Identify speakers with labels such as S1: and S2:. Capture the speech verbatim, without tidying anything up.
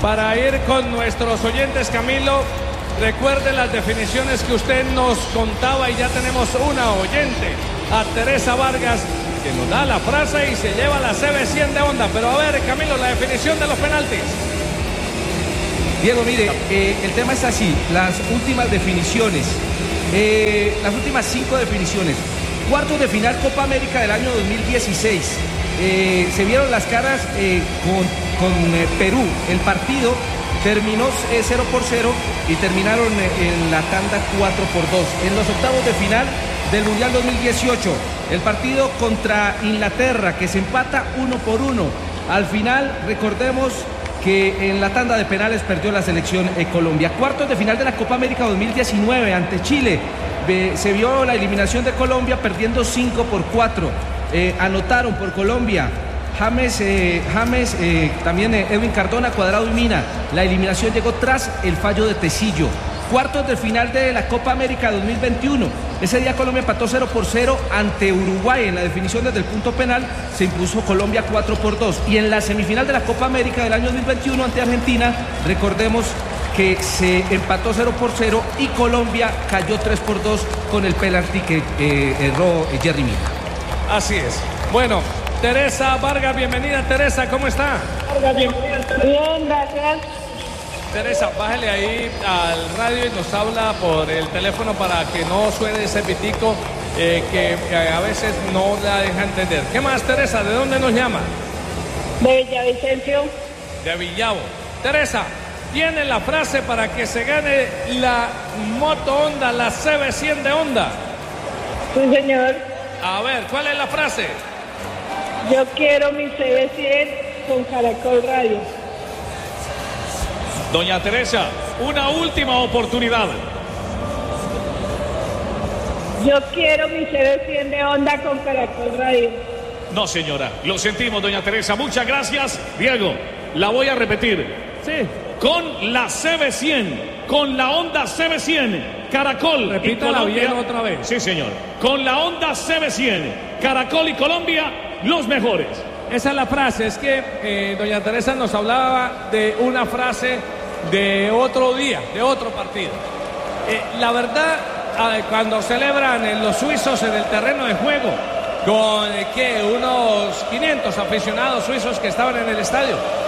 S1: para ir con nuestros oyentes, Camilo. Recuerden las definiciones que usted nos contaba y ya tenemos una oyente, a Teresa Vargas, que nos da la frase y se lleva la C B cien de Honda. Pero a ver, Camilo, la definición de los penaltis.
S2: Diego, mire, eh, el tema es así, las últimas definiciones, eh, las últimas cinco definiciones. Cuartos de final Copa América del año dos mil dieciséis. Eh, se vieron las caras eh, con, con eh, Perú. El partido terminó eh, cero por cero y terminaron eh, en la tanda cuatro por dos. En los octavos de final del Mundial dos mil dieciocho, el partido contra Inglaterra, que se empata uno por uno. Al final, recordemos que en la tanda de penales perdió la selección eh, Colombia. Cuartos de final de la Copa América dos mil diecinueve ante Chile. Eh, se vio la eliminación de Colombia perdiendo cinco por cuatro. Eh, anotaron por Colombia James, eh, James eh, también eh, Edwin Cardona, Cuadrado y Mina. La eliminación llegó tras el fallo de Tecillo. Cuartos de final de la Copa América dos mil veintiuno. Ese día Colombia empató cero por cero ante Uruguay. En la definición desde el punto penal se impuso Colombia cuatro por dos. Y en la semifinal de la Copa América del año dos mil veintiuno ante Argentina, recordemos que se empató cero por cero y Colombia cayó tres por dos con el penalti que eh, erró Jerry Mina.
S1: Así es. Bueno, Teresa Vargas, bienvenida. Teresa, ¿cómo está?
S3: Bien, gracias.
S1: Teresa, bájale ahí al radio y nos habla por el teléfono para que no suene ese pitico eh, que eh, a veces no la deja entender. ¿Qué más, Teresa? ¿De dónde nos llama?
S3: De Villavicencio.
S1: De Villavo. Teresa, tiene la frase para que se gane la moto Honda, la C B cien de Honda.
S3: Sí, señor.
S1: A ver, ¿cuál es la frase?
S3: Yo quiero mi C B cien con Caracol Radio.
S4: Doña Teresa, una última oportunidad.
S3: Yo quiero mi C B cien de Honda con Caracol Radio.
S4: No, señora, lo sentimos, doña Teresa. Muchas gracias. Diego, la voy a repetir.
S1: Sí.
S4: Con la C B cien, con la Honda C B cien, Caracol.
S1: Repítala bien otra vez.
S4: Sí, señor. Con la Honda C B cien, Caracol y Colombia, los mejores.
S1: Esa es la frase. Es que eh, doña Teresa nos hablaba de una frase de otro día, de otro partido. Eh, la verdad, eh, cuando celebran eh, los suizos en el terreno de juego, con eh, ¿qué? unos quinientos aficionados suizos que estaban en el estadio,